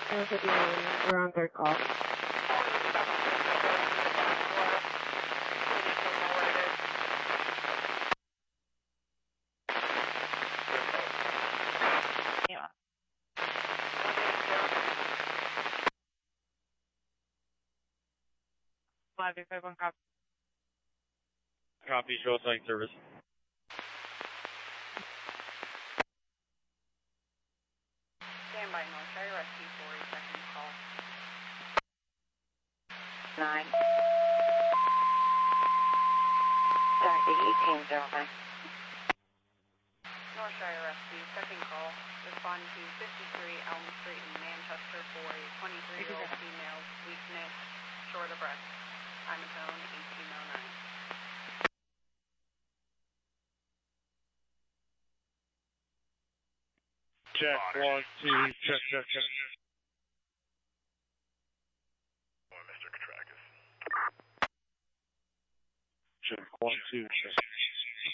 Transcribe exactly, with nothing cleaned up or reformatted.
We're on their call. Yeah. five eight five one copy. Copy, show sign service. Stand by, North Shire Rescue for a second call. Nine. Sorry, eighteen zero five. North Shire Rescue, second call. Respond to fifty-three Elm Street in Manchester for a twenty-three-year-old female, weakness, short of breath. I'm a tone eighteen oh nine. Check, one, two, check, check, check. Mister Katrakis. Check, one, two, check.